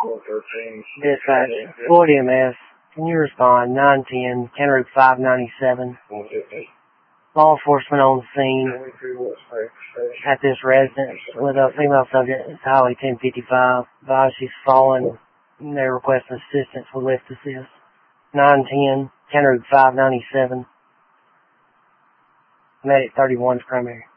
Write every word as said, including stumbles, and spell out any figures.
Dispatch, Floyd E M S, can you respond? nine ten, County Route five ninety-seven. Law enforcement on the scene at this residence with a female subject. It's Highway ten fifty-five. Advise she's fallen. They're requesting assistance with lift assist. nine ten, County Route five ninety-seven. Medic thirty-one's primary.